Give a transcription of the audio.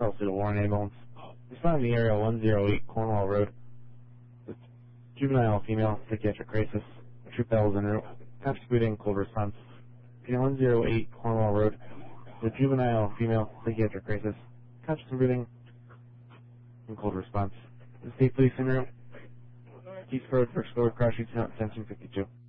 call to the Warren Ambulance. Respond to the area 108 Cornwall Road. With juvenile female psychiatric crisis. Troop L is en route. Conscious breathing, cold response. Area 108 Cornwall Road. With juvenile female psychiatric crisis. Conscious breathing and cold response. The State Police en route. East Road, First Floor, Cross Street, 1752.